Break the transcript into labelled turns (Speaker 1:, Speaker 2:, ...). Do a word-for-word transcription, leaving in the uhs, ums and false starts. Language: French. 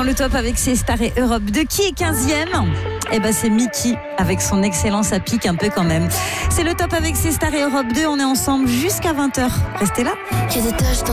Speaker 1: le top avec ses stars et Europe deux. Qui est quinzième ? Eh ben c'est Mickey avec son excellence, ça pique un peu quand même. C'est le top avec ses stars et Europe deux. On est ensemble jusqu'à vingt heures. Restez là.
Speaker 2: Il y a des taches dans